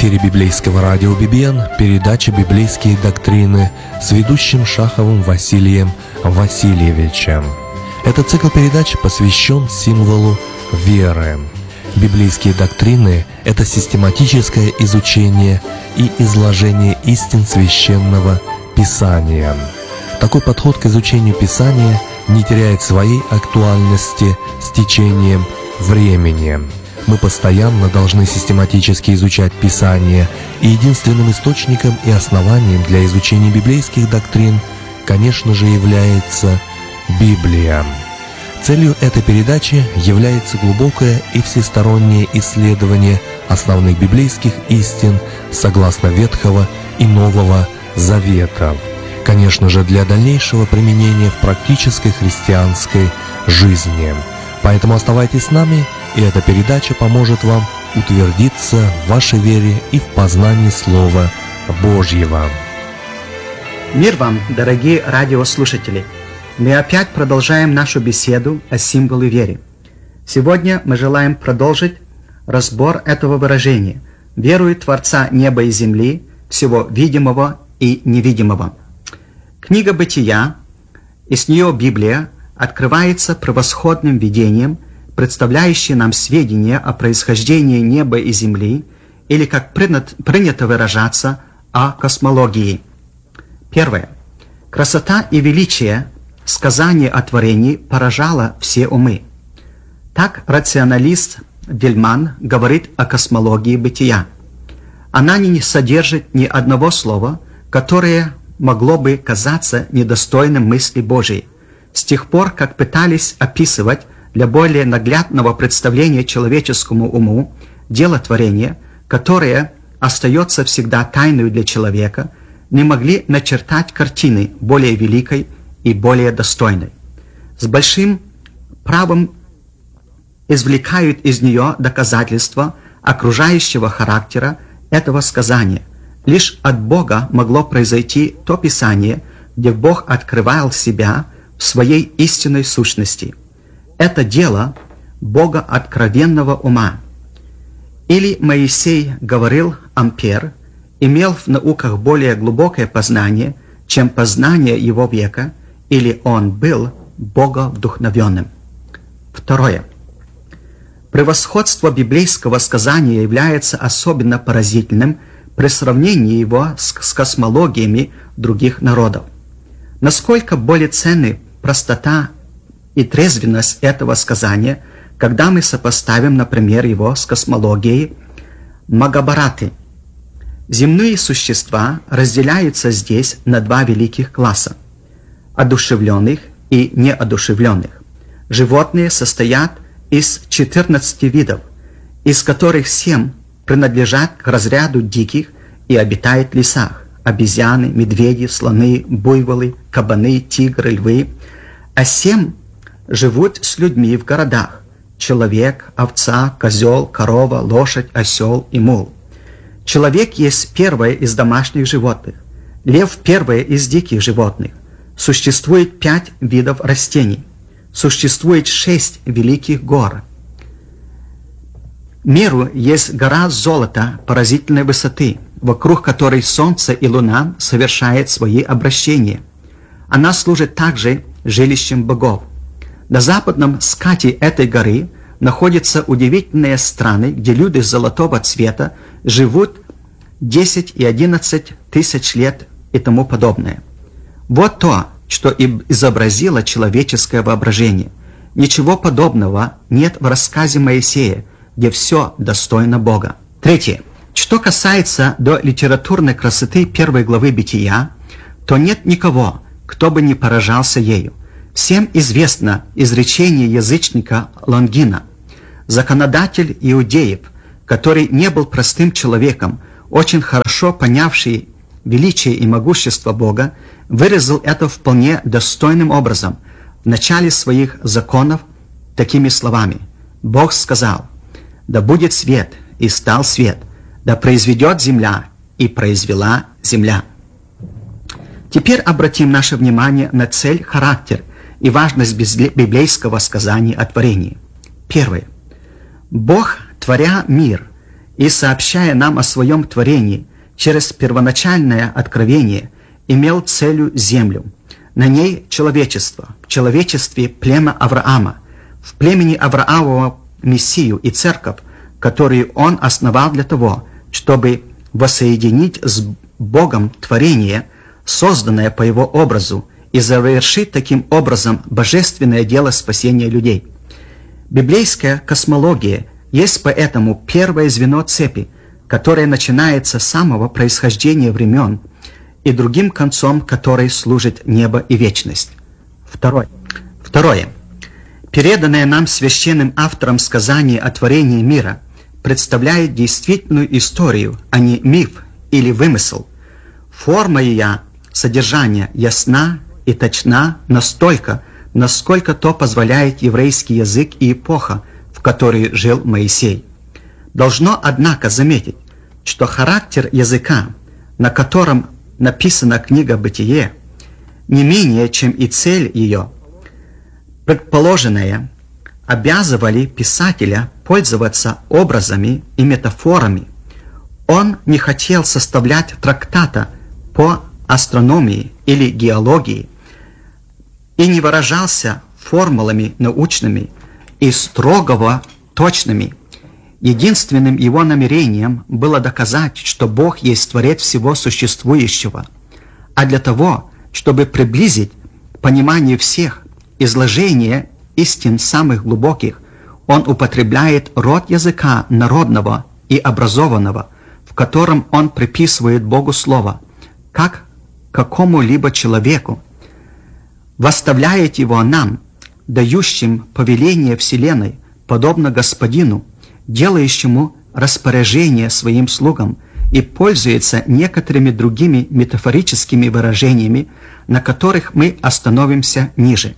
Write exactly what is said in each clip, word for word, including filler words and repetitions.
эфире библейского радио би би эн передача «Библейские доктрины» с ведущим Шаховым Василием Васильевичем. Этот цикл передач посвящен символу веры. Библейские доктрины – это систематическое изучение и изложение истин Священного Писания. Такой подход к изучению Писания не теряет своей актуальности с течением времени. Мы постоянно должны систематически изучать Писание, и единственным источником и основанием для изучения библейских доктрин, конечно же, является Библия. Целью этой передачи является глубокое и всестороннее исследование основных библейских истин согласно Ветхого и Нового Завета, конечно же, для дальнейшего применения в практической христианской жизни. Поэтому оставайтесь с нами, и эта передача поможет вам утвердиться в вашей вере и в познании Слова Божьего. Мир вам, дорогие радиослушатели! Мы опять продолжаем нашу беседу о символе веры. Сегодня мы желаем продолжить разбор этого выражения «Верую Творца неба и земли, всего видимого и невидимого». Книга Бытия, и с нее Библия, открывается превосходным видением, представляющим нам сведения о происхождении неба и земли, или, как принято выражаться, о космологии. Первое. Красота и величие сказания о творении поражало все умы. Так рационалист Вельман говорит о космологии бытия. Она не содержит ни одного слова, которое могло бы казаться недостойным мысли Божией, с тех пор, как пытались описывать для более наглядного представления человеческому уму дело творения, которое остается всегда тайной для человека, не могли начертать картины более великой и более достойной. С большим правом извлекают из нее доказательства окружающего характера этого сказания. Лишь от Бога могло произойти то Писание, где Бог открывал себя в своей истинной сущности. Это дело Бога откровенного ума. Или Моисей говорил Ампер, имел в науках более глубокое познание, чем познание его века, или он был боговдухновенным. Второе. Превосходство библейского сказания является особенно поразительным при сравнении его с, с космологиями других народов. Насколько более ценны простота и трезвенность этого сказания, когда мы сопоставим, например, его с космологией Магабараты. Земные существа разделяются здесь на два великих класса – одушевленных и неодушевленных. Животные состоят из четырнадцати видов, из которых семь принадлежат к разряду диких и обитают в лесах – обезьяны, медведи, слоны, буйволы, кабаны, тигры, львы, а семь живут с людьми в городах – человек, овца, козел, корова, лошадь, осел и мул. Человек есть первое из домашних животных, лев первое из диких животных. Существует пять видов растений, существует шесть великих гор. Миру есть гора золота поразительной высоты, вокруг которой солнце и луна совершают свои обращения. Она служит также жилищем богов. На западном скате этой горы находятся удивительные страны, где люди золотого цвета живут десять и одиннадцать тысяч лет и тому подобное. Вот то, что изобразило человеческое воображение. Ничего подобного нет в рассказе Моисея, где все достойно Бога. Третье. Что касается до литературной красоты первой главы Бытия, то нет никого, кто бы не поражался ею. Всем известно изречение язычника Лонгина. Законодатель иудеев, который не был простым человеком, очень хорошо понявший величие и могущество Бога, выразил это вполне достойным образом в начале своих законов такими словами. Бог сказал: «Да будет свет, и стал свет, да произведет земля, и произвела земля». Теперь обратим наше внимание на цель, характер и важность библейского сказания о творении. Первое. Бог, творя мир, и, сообщая нам о своем творении через первоначальное откровение, имел целью землю. На ней человечество, в человечестве племя Авраама, в племени Авраамова Мессию и церковь, которую он основал для того, чтобы воссоединить с Богом творение, созданное по его образу, и завершить таким образом божественное дело спасения людей. Библейская космология есть поэтому первое звено цепи, которое начинается с самого происхождения времен, и другим концом которой служит небо и вечность. Второе. Второе. Переданное нам священным автором сказание о творении мира представляет действительную историю, а не миф или вымысел. Форма ее содержания ясна и точна настолько, насколько то позволяет еврейский язык и эпоха, в которой жил Моисей. Должно, однако, заметить, что характер языка, на котором написана книга «Бытие», не менее, чем и цель ее, предположенная, обязывали писателя пользоваться образами и метафорами. Он не хотел составлять трактата по астрономии или геологии и не выражался формулами научными и строго точными. Единственным его намерением было доказать, что Бог есть Творец всего существующего, а для того, чтобы приблизить понимание всех, изложение истин самых глубоких, он употребляет род языка народного и образованного, в котором он приписывает Богу Слово, как какому-либо человеку, восставляет его нам, дающим повеление Вселенной, подобно Господину, делающему распоряжение своим слугам, и пользуется некоторыми другими метафорическими выражениями, на которых мы остановимся ниже.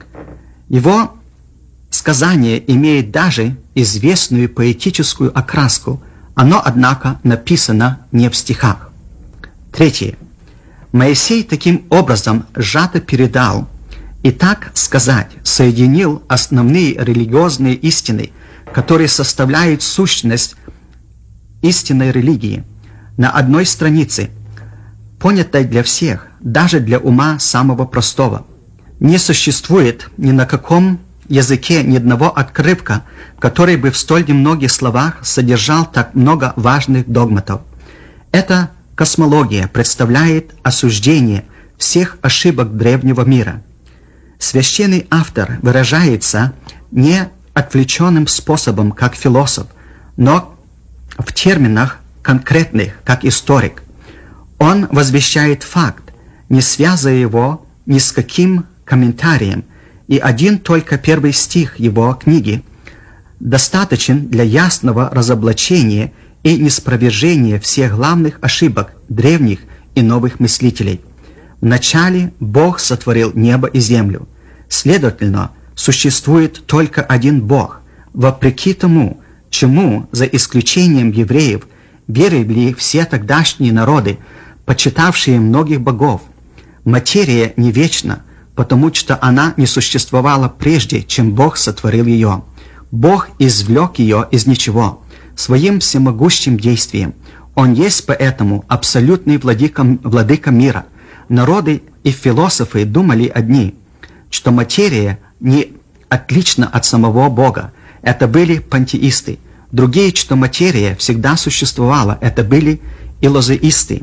Его сказание имеет даже известную поэтическую окраску, оно, однако, написано не в стихах. Третье. Моисей таким образом сжато передал и, так сказать, соединил основные религиозные истины, которые составляют сущность истинной религии, на одной странице, понятой для всех, даже для ума самого простого. Не существует ни на каком языке ни одного отрывка, который бы в столь немногих словах содержал так много важных догматов. Эта космология представляет осуждение всех ошибок древнего мира. Священный автор выражается не отвлеченным способом, как философ, но в терминах конкретных, как историк. Он возвещает факт, не связывая его ни с каким комментарием, и один только первый стих его книги достаточен для ясного разоблачения и неспровержения всех главных ошибок древних и новых мыслителей. Вначале Бог сотворил небо и землю. Следовательно, существует только один Бог, вопреки тому, чему, за исключением евреев, верили все тогдашние народы, почитавшие многих богов. Материя не вечна, потому что она не существовала прежде, чем Бог сотворил ее. Бог извлек ее из ничего, своим всемогущим действием. Он есть поэтому абсолютный владыка, владыка мира. Народы и философы думали одни, что материя не отлична от самого Бога. Это были пантеисты. Другие, что материя всегда существовала. Это были илозеисты.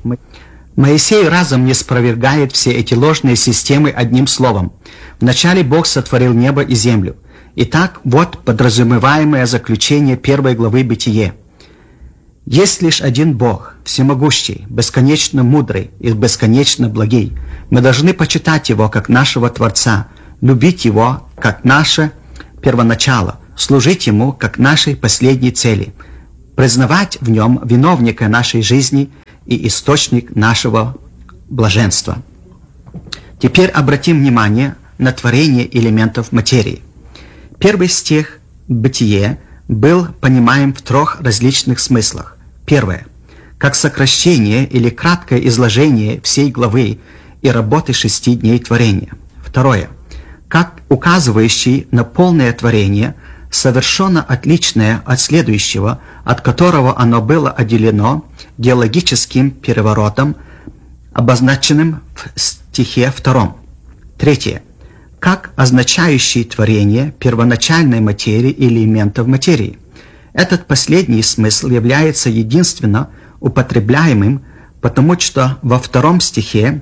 Моисей разом не спровергает все эти ложные системы одним словом. Вначале Бог сотворил небо и землю. Итак, вот подразумеваемое заключение первой главы Бытие. Есть лишь один Бог, всемогущий, бесконечно мудрый и бесконечно благий. Мы должны почитать Его как нашего Творца, любить Его как наше первоначало, служить Ему как нашей последней цели, признавать в Нем виновника нашей жизни и источник нашего блаженства. Теперь обратим внимание на творение элементов материи. Первый стих «Бытие» был понимаем в трех различных смыслах. Первое. Как сокращение или краткое изложение всей главы и работы шести дней творения. Второе. Как указывающий на полное творение совершенно отличное от следующего, от которого оно было отделено геологическим переворотом, обозначенным в стихе втором. Третье. Как означающий творение первоначальной материи или элементов материи. Этот последний смысл является единственно употребляемым, потому что во втором стихе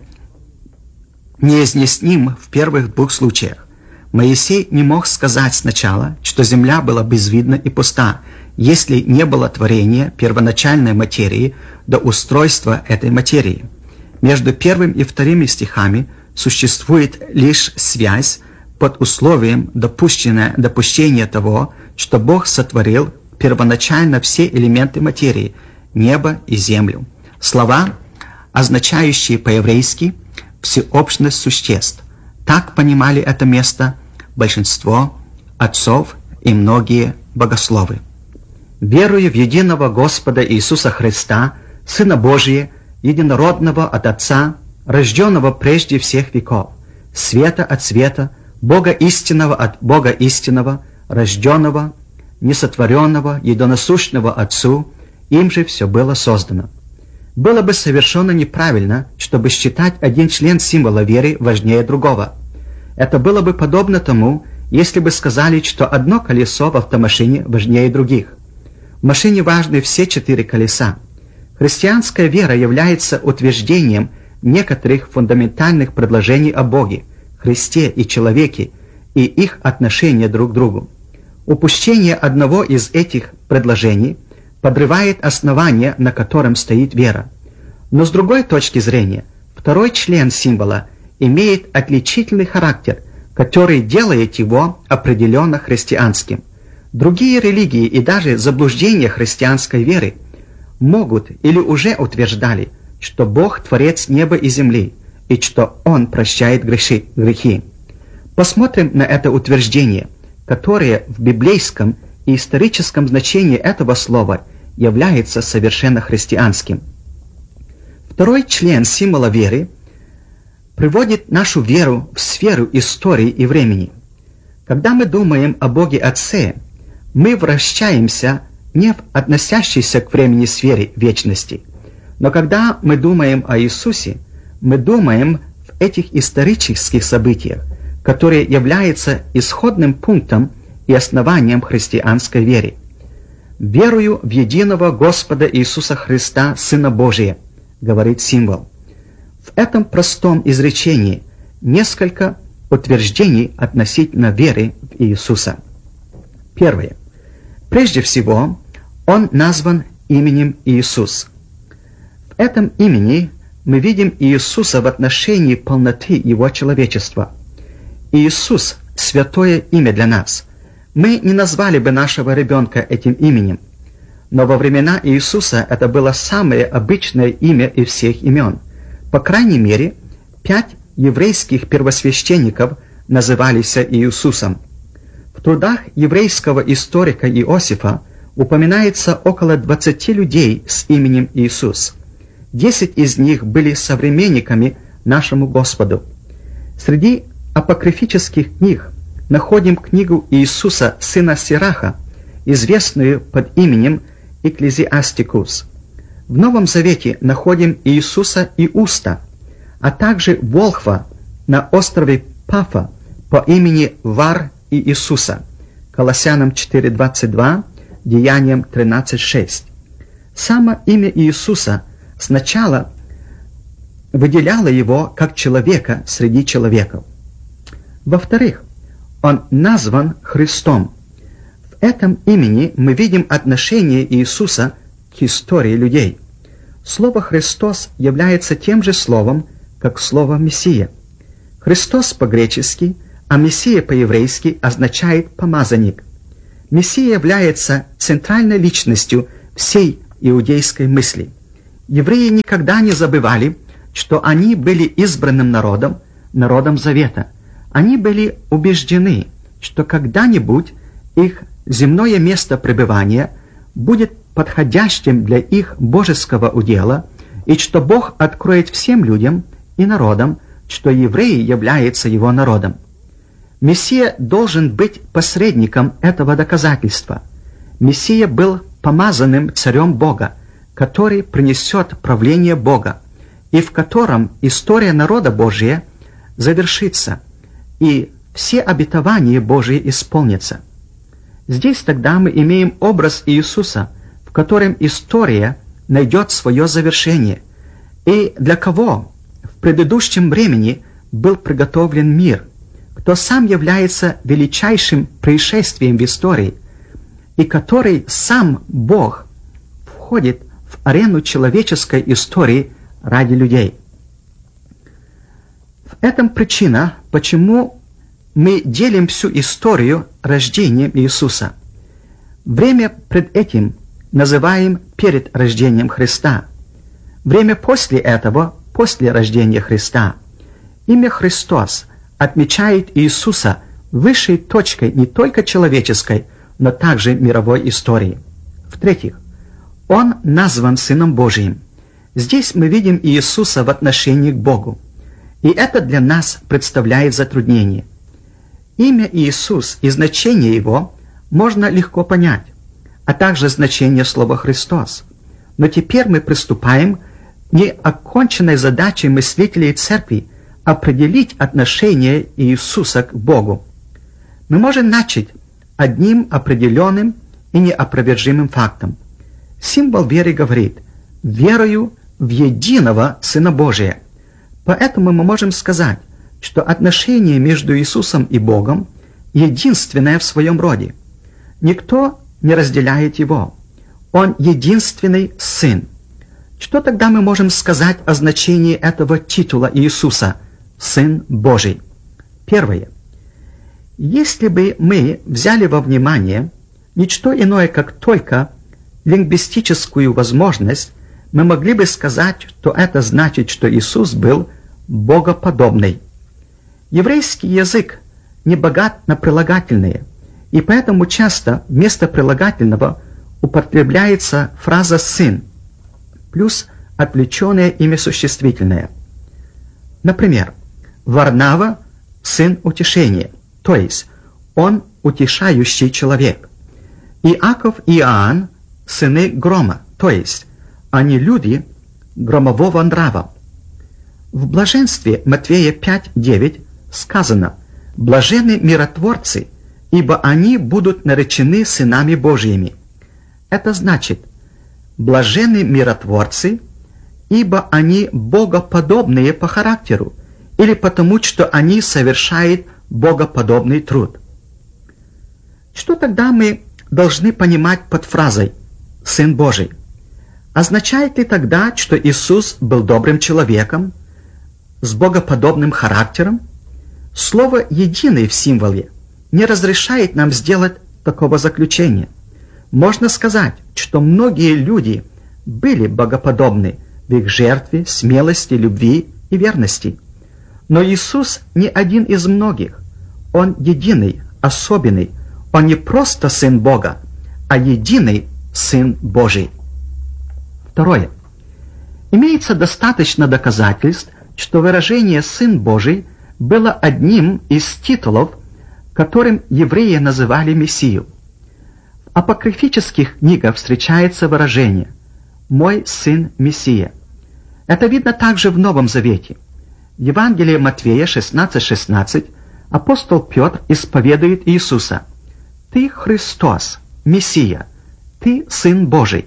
неизъясним в первых двух случаях. Моисей не мог сказать сначала, что земля была безвидна и пуста, если не было творения первоначальной материи до устройства этой материи. Между первым и вторыми стихами существует лишь связь под условием допущения, допущения того, что Бог сотворил первоначально все элементы материи, небо и землю. Слова, означающие по-еврейски всеобщность существ. Так понимали это место большинство отцов и многие богословы. Верую в единого Господа Иисуса Христа, Сына Божия, единородного от Отца, рожденного прежде всех веков, света от света, Бога истинного от Бога истинного, рожденного, несотворенного, единосущного Отцу, им же все было создано. Было бы совершенно неправильно, чтобы считать один член символа веры важнее другого. Это было бы подобно тому, если бы сказали, что одно колесо в автомашине важнее других. В машине важны все четыре колеса. Христианская вера является утверждением некоторых фундаментальных предложений о Боге, Христе и человеке и их отношения друг к другу. Упущение одного из этих предложений подрывает основание, на котором стоит вера. Но с другой точки зрения, второй член символа имеет отличительный характер, который делает его определенно христианским. Другие религии и даже заблуждения христианской веры могут или уже утверждали, что Бог творец неба и земли, и что Он прощает грехи. Посмотрим на это утверждение, которое в библейском и историческом значении этого слова является совершенно христианским. Второй член символа веры приводит нашу веру в сферу истории и времени. Когда мы думаем о Боге Отце, мы вращаемся не в относящейся к времени сфере вечности, но когда мы думаем о Иисусе, мы думаем в этих исторических событиях, которые являются исходным пунктом и основанием христианской веры. «Верую в единого Господа Иисуса Христа, Сына Божия», говорит символ. В этом простом изречении несколько утверждений относительно веры в Иисуса. Первое. Прежде всего, Он назван именем Иисус. В этом имени мы видим Иисуса в отношении полноты Его человечества. Иисус – святое имя для нас. Мы не назвали бы нашего ребенка этим именем, но во времена Иисуса это было самое обычное имя из всех имен. По крайней мере, пять еврейских первосвященников назывались Иисусом. В трудах еврейского историка Иосифа упоминается около двадцати людей с именем Иисус. Десять из них были современниками нашему Господу. Среди апокрифических книг находим книгу Иисуса, сына Сираха, известную под именем Экклезиастикус. В Новом Завете находим Иисуса Иуста, а также Волхва на острове Пафа по имени Вар и Иисуса, Колоссянам четыре двадцать два, Деяниям тринадцать шесть. Само имя Иисуса сначала выделяло его как человека среди человеков. Во-вторых, Он назван Христом. В этом имени мы видим отношение Иисуса к истории людей. Слово «Христос» является тем же словом, как слово «Мессия». Христос по-гречески, а Мессия по-еврейски означает «помазанник». Мессия является центральной личностью всей иудейской мысли. Евреи никогда не забывали, что они были избранным народом, народом Завета. Они были убеждены, что когда-нибудь их земное место пребывания будет подходящим для их божеского удела, и что Бог откроет всем людям и народам, что евреи являются Его народом. Мессия должен быть посредником этого доказательства. Мессия был помазанным царем Бога, который принесет правление Бога, и в котором история народа Божия завершится, и все обетования Божьи исполнятся. Здесь тогда мы имеем образ Иисуса, в котором история найдет свое завершение, и для кого в предыдущем времени был приготовлен мир, кто сам является величайшим происшествием в истории, и который сам Бог входит в арену человеческой истории ради людей. В этом причина, почему мы делим всю историю рождением Иисуса. Время пред этим называем перед рождением Христа. Время после этого – после рождения Христа. Имя Христос отмечает Иисуса высшей точкой не только человеческой, но также мировой истории. В-третьих, Он назван Сыном Божиим. Здесь мы видим Иисуса в отношении к Богу. И это для нас представляет затруднение. Имя Иисус и значение Его можно легко понять, а также значение слова «Христос». Но теперь мы приступаем к неоконченной задаче мыслителей Церкви определить отношение Иисуса к Богу. Мы можем начать одним определенным и неопровержимым фактом. Символ веры говорит «верою в единого Сына Божия». Поэтому мы можем сказать, что отношение между Иисусом и Богом единственное в своем роде. Никто не разделяет его. Он единственный Сын. Что тогда мы можем сказать о значении этого титула Иисуса «Сын Божий»? Первое. Если бы мы взяли во внимание ничто иное, как только лингвистическую возможность, мы могли бы сказать, что это значит, что Иисус был богоподобный. Еврейский язык не богат на прилагательные, и поэтому часто вместо прилагательного употребляется фраза «сын» плюс отвлеченное имя существительное. Например, Варнава – сын утешения, то есть он утешающий человек. Иаков и Иоанн – сыны грома, то есть они люди громового нрава. В блаженстве Матвея пять девять сказано «Блаженны миротворцы, ибо они будут наречены сынами Божьими». Это значит «блаженны миротворцы, ибо они богоподобные по характеру, или потому, что они совершают богоподобный труд». Что тогда мы должны понимать под фразой «Сын Божий»? Означает ли тогда, что Иисус был добрым человеком, с богоподобным характером? Слово «единый» в символе не разрешает нам сделать такого заключения. Можно сказать, что многие люди были богоподобны в их жертве, смелости, любви и верности. Но Иисус не один из многих. Он единый, особенный. Он не просто Сын Бога, а единый Сын Божий. Второе. Имеется достаточно доказательств, что выражение «Сын Божий» было одним из титулов, которым евреи называли Мессию. В апокрифических книгах встречается выражение «Мой Сын Мессия». Это видно также в Новом Завете. В Евангелии Матвея шестнадцать шестнадцать апостол Петр исповедует Иисуса: «Ты Христос, Мессия, Ты Сын Божий».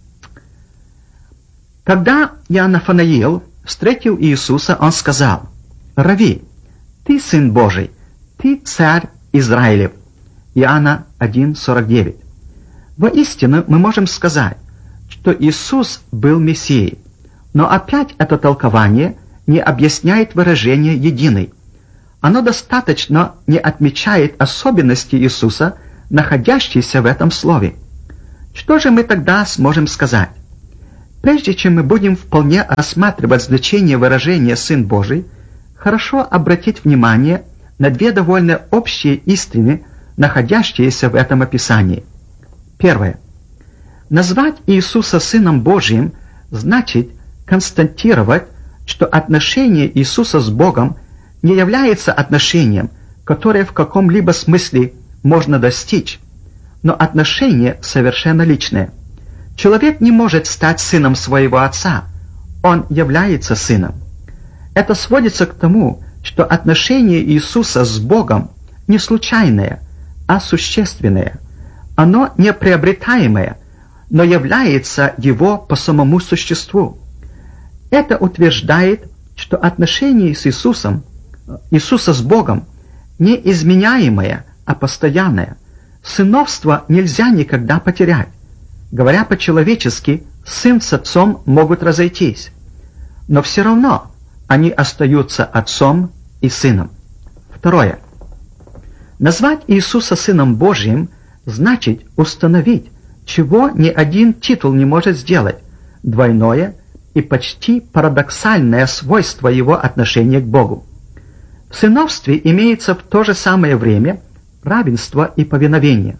Когда Иоаннафанаил встретил Иисуса, он сказал: «Рави, Ты Сын Божий, Ты Царь Израилев». Иоанна один сорок девять. Воистину мы можем сказать, что Иисус был Мессией, но опять это толкование не объясняет выражение «единый». Оно достаточно не отмечает особенности Иисуса, находящиеся в этом слове. Что же мы тогда сможем сказать? Прежде чем мы будем вполне рассматривать значение выражения «Сын Божий», хорошо обратить внимание на две довольно общие истины, находящиеся в этом описании. Первое. Назвать Иисуса Сыном Божиим значит констатировать, что отношение Иисуса с Богом не является отношением, которые в каком-либо смысле можно достичь, но отношения совершенно личные. Человек не может стать сыном своего отца, он является сыном. Это сводится к тому, что отношение Иисуса с Богом не случайное, а существенное. Оно не приобретаемое, но является Его по самому существу. Это утверждает, что отношение с Иисусом, Иисуса с Богом, не изменяемое, а постоянное. Сыновство нельзя никогда потерять. Говоря по-человечески, сын с отцом могут разойтись, но все равно они остаются отцом и сыном. Второе. Назвать Иисуса Сыном Божьим значит установить, чего ни один титул не может сделать, двойное и почти парадоксальное свойство Его отношения к Богу. В сыновстве имеется в то же самое время равенство и повиновение.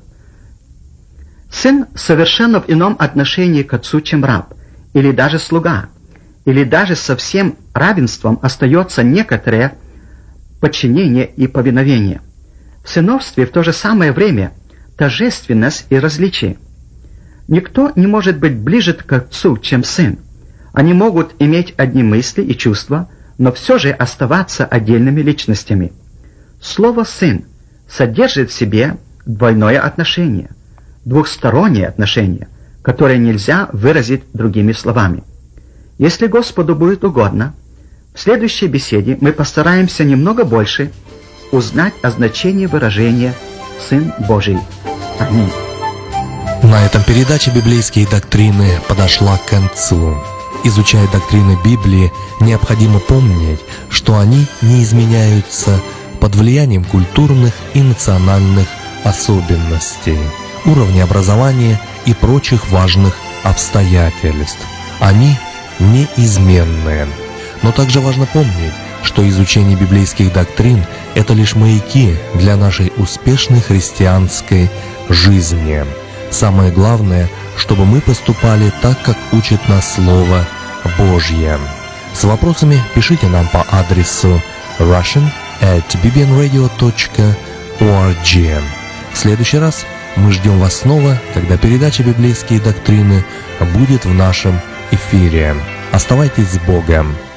Сын совершенно в ином отношении к отцу, чем раб, или даже слуга, или даже со всем равенством остается некоторое подчинение и повиновение. В сыновстве в то же самое время тождественность и различие. Никто не может быть ближе к отцу, чем сын. Они могут иметь одни мысли и чувства, но все же оставаться отдельными личностями. Слово «сын» содержит в себе двойное отношение, двухстороннее отношение, которое нельзя выразить другими словами. Если Господу будет угодно, в следующей беседе мы постараемся немного больше узнать о значении выражения «Сын Божий». Аминь. На этом передача «Библейские доктрины» подошла к концу. Изучая доктрины Библии, необходимо помнить, что они не изменяются под влиянием культурных и национальных особенностей, уровня образования и прочих важных обстоятельств. Они неизменны. Но также важно помнить, что изучение библейских доктрин – это лишь маяки для нашей успешной христианской жизни. Самое главное, чтобы мы поступали так, как учит нас Слово Божье. С вопросами пишите нам по адресу russian at b b n radio dot org. В следующий раз мы ждем вас снова, когда передача «Библейские доктрины» будет в нашем эфире. Оставайтесь с Богом!